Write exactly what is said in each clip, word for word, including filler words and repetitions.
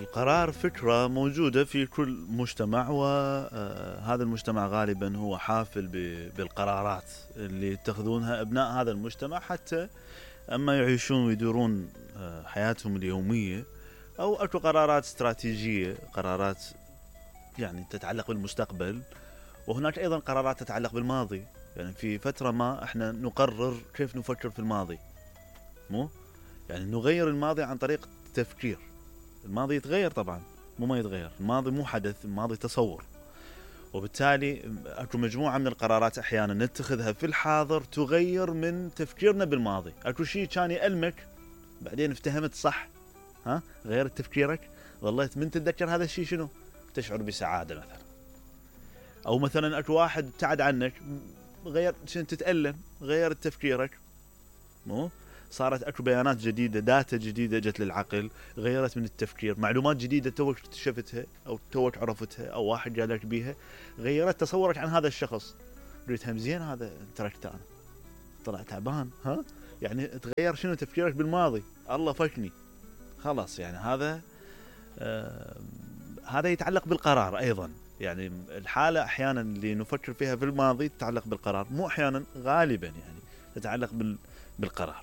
القرار فكرة موجودة في كل مجتمع، وهذا المجتمع غالبا هو حافل بالقرارات اللي يتخذونها أبناء هذا المجتمع حتى أما يعيشون ويدورون حياتهم اليومية، أو أكو قرارات استراتيجية، قرارات يعني تتعلق بالمستقبل، وهناك أيضا قرارات تتعلق بالماضي. يعني في فترة ما احنا نقرر كيف نفكر في الماضي، مو يعني نغير الماضي عن طريق التفكير. الماضي يتغير طبعا، مو ما يتغير، الماضي مو حدث، الماضي تصور، وبالتالي اكو مجموعة من القرارات احيانا نتخذها في الحاضر تغير من تفكيرنا بالماضي. اكو شيء كان يألمك بعدين افتهمت صح، ها غيرت تفكيرك، ظليت من تتذكر هذا الشيء شنو تشعر بسعادة مثلا. او مثلا اكو واحد ابتعد عنك، غير شنو تتألم، غيرت تفكيرك، مو صارت اكو بيانات جديده، داتا جديده جت للعقل، غيرت من التفكير، معلومات جديده توك اكتشفتها او توك عرفتها او واحد قال لك بيها، غيرت تصورك عن هذا الشخص. قلت هم زين هذا تركته انا، طلع تعبان، ها يعني تغير شنو تفكيرك بالماضي، الله فكني خلاص. يعني هذا آه هذا يتعلق بالقرار ايضا. يعني الحاله احيانا اللي نفكر فيها في الماضي تتعلق بالقرار، مو احيانا، غالبا يعني تتعلق بال بالقرار.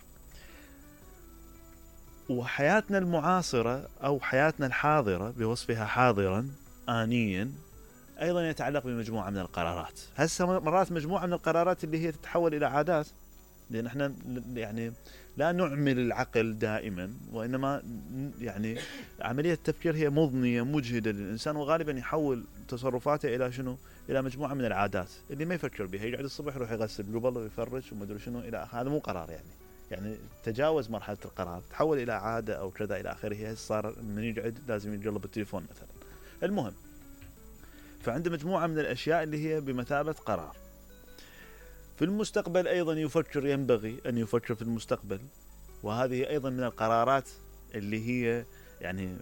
وحياتنا المعاصرة أو حياتنا الحاضرة بوصفها حاضرا آنيا أيضا يتعلق بمجموعة من القرارات. هسه مرات مجموعة من القرارات اللي هي تتحول إلى عادات، لأن احنا يعني لا نعمل العقل دائما، وإنما يعني عملية التفكير هي مضنية مجهدة للإنسان، وغالبا يحول تصرفاته إلى شنو؟ إلى مجموعة من العادات اللي ما يفكر بها. يقعد الصبح يروح يغسل قبل ويفرش وما أدري شنو إلى آخره، هذا مو قرار يعني. يعني تجاوز مرحلة القرار، تحول إلى عادة أو كذا إلى آخره. هي صار من يقعد لازم يقلب التليفون مثلا. المهم، فعنده مجموعة من الأشياء اللي هي بمثابة قرار. في المستقبل أيضا يفكر، ينبغي أن يفكر في المستقبل، وهذه أيضا من القرارات اللي هي يعني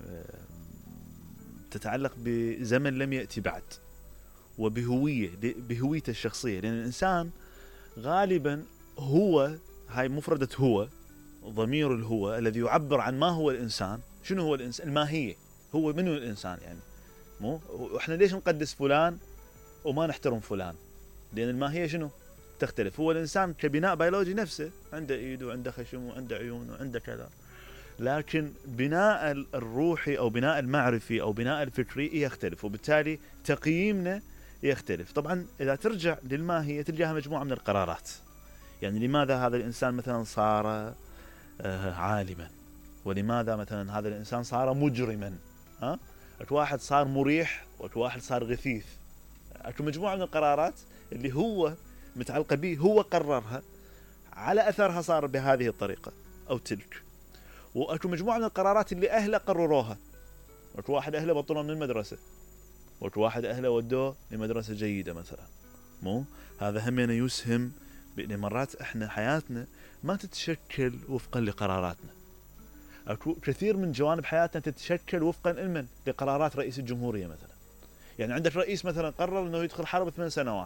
تتعلق بزمن لم يأتي بعد، وبهوية، بهويته الشخصية. لأن الإنسان غالبا هو، هاي مفردة هو، ضمير الهو الذي يعبر عن ما هو الإنسان. شنو هو الإنسان؟ الماهية، هو منو الإنسان يعني. مو إحنا ليش نقدس فلان وما نحترم فلان؟ لأن الماهية شنو تختلف. هو الإنسان كبناء بيولوجي نفسه، عنده إيد وعنده خشم وعنده عيون وعنده كذا، لكن بناء الروحي أو بناء المعرفي أو بناء الفكري يختلف، وبالتالي تقييمنا يختلف. طبعا إذا ترجع للماهية تلقاها مجموعة من القرارات. يعني لماذا هذا الإنسان مثلا صار عالما، ولماذا مثلا هذا الإنسان صار مجرما، ها؟ اكو واحد صار مريح واكو واحد صار غثيث. اكو مجموعة من القرارات اللي هو متعلقة به، هو قررها، على أثرها صار بهذه الطريقة أو تلك. واكو مجموعة من القرارات اللي أهله قرروها. اكو واحد أهله بطلوا من المدرسة، واكو واحد أهله ودوه لمدرسة جيدة مثلا. مو هذا هم يسهم بأن مرات احنا حياتنا ما تتشكل وفقا لقراراتنا. اكو كثير من جوانب حياتنا تتشكل وفقا لمن؟ لقرارات رئيس الجمهورية مثلا. يعني عندك رئيس مثلا قرر انه يدخل حرب ثمان سنوات،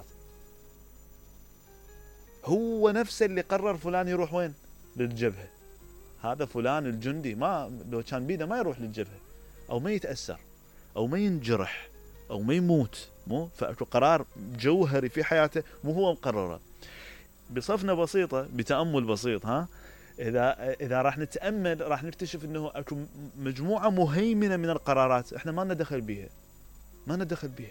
هو نفسه اللي قرر فلان يروح وين؟ للجبهة. هذا فلان الجندي ما لو كان بيده ما يروح للجبهة، او ما يتأثر، او ما ينجرح، او ما يموت. مو فاكو قرار جوهري في حياته مو هو مقرره. بصفنة بسيطة، بتأمل بسيط، ها إذا إذا راح نتأمل راح نكتشف إنه أكو مجموعة مهيمنة من القرارات إحنا ما ندخل بيها، ما ندخل بيها.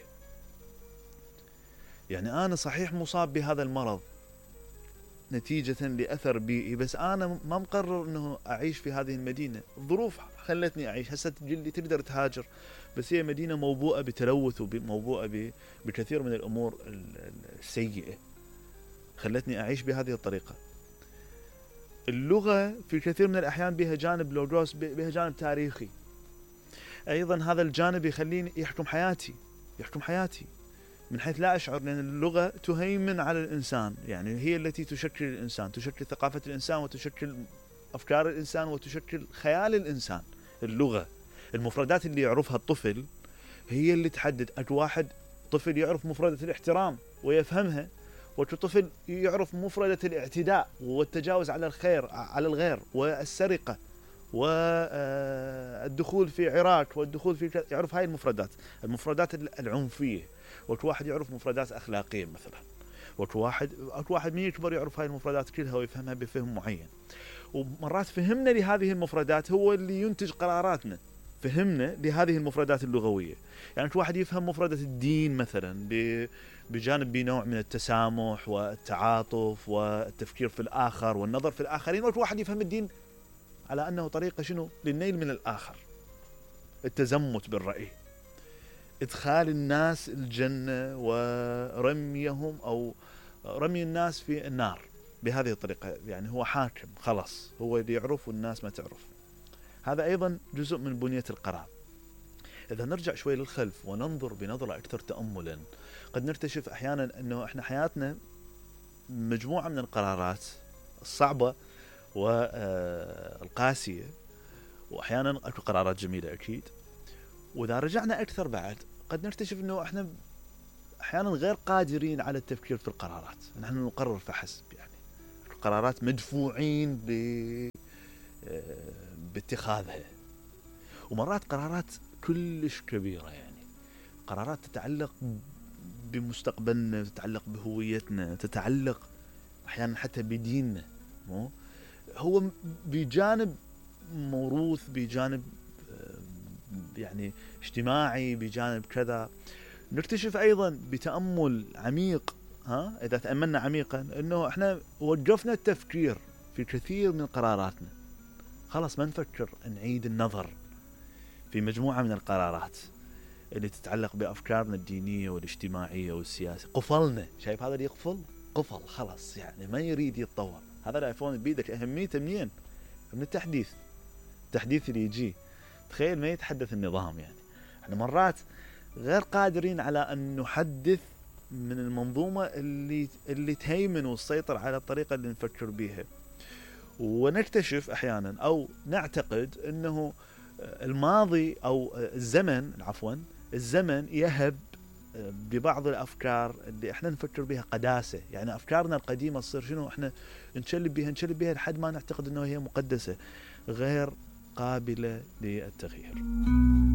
يعني أنا صحيح مصاب بهذا المرض نتيجة لأثر بيئي، بس أنا ما مقرر إنه أعيش في هذه المدينة. الظروف خلتني أعيش. هسه تقولي تقدر تهاجر، بس هي مدينة موبوءة بتلوث وموبوءة بكثير من الأمور السيئة، خلتني أعيش بهذه الطريقة. اللغة في كثير من الأحيان بها جانب لوجوس، بها جانب تاريخي أيضا. هذا الجانب يخليني يحكم حياتي، يحكم حياتي من حيث لا أشعر، لأن اللغة تهيمن على الإنسان. يعني هي التي تشكل الإنسان، تشكل ثقافة الإنسان، وتشكل أفكار الإنسان، وتشكل خيال الإنسان. اللغة، المفردات اللي يعرفها الطفل هي اللي تحدد. أكو واحد طفل يعرف مفردة الاحترام ويفهمها، وطفل يعرف مفردة الاعتداء والتجاوز على الخير على الغير، والسرقة، الدخول في عراق والدخول في يعرف هاي المفردات، المفردات العنفية، وكل واحد يعرف مفردات أخلاقية مثلا، وكل واحد وكل واحد من يكبر يعرف هاي المفردات كلها ويفهمها بفهم معين. ومرات فهمنا لهذه المفردات هو اللي ينتج قراراتنا، فهمنا لهذه المفردات اللغوية. يعني كل واحد يفهم مفردة الدين مثلا بجانب بنوع من التسامح والتعاطف والتفكير في الآخر والنظر في الآخرين، وكل واحد يفهم الدين على أنه طريقة شنو للنيل من الآخر، التزمت بالرأي، إدخال الناس الجنة ورميهم أو رمي الناس في النار بهذه الطريقة. يعني هو حاكم خلاص، هو اللي يعرف والناس ما تعرف. هذا أيضا جزء من بنية القرار. إذا نرجع شوي للخلف وننظر بنظرة أكثر تأملا، قد نكتشف أحيانا أنه إحنا حياتنا مجموعة من القرارات الصعبة والقاسية، وأحيانا أكو قرارات جميلة أكيد. وإذا رجعنا أكثر بعد قد نكتشف أنه إحنا أحيانا غير قادرين على التفكير في القرارات، نحن نقرر فحسب. يعني القرارات مدفوعين ب... باتخاذها، ومرات قرارات كلش كبيرة، يعني قرارات تتعلق بمستقبلنا، تتعلق بهويتنا، تتعلق أحيانا حتى بديننا. مو هو بجانب موروث، بجانب يعني اجتماعي، بجانب كذا. نكتشف أيضا بتأمل عميق، ها إذا تأملنا عميقا، أنه إحنا وقفنا التفكير في كثير من قراراتنا، خلاص ما نفكر، نعيد النظر في مجموعة من القرارات اللي تتعلق بأفكارنا الدينية والاجتماعية والسياسية. قفلنا، شايف هذا اللي يقفل؟ قفل خلاص، يعني ما يريد يتطور. هذا الايفون بيدك أهميته منين؟ من التحديث، التحديث اللي يجي. تخيل ما يتحدث النظام. يعني احنا مرات غير قادرين على أن نحدث من المنظومة اللي اللي تهيمن وتسيطر على الطريقة اللي نفكر بيها. ونكتشف أحيانا أو نعتقد أنه الماضي أو الزمن عفوا الزمن يهب ببعض الأفكار اللي احنا نفكر بها قداسة. يعني أفكارنا القديمة تصير شنو، احنا نشلب بها نشلب بها لحد ما نعتقد أنه هي مقدسة، غير قابلة للتغيير.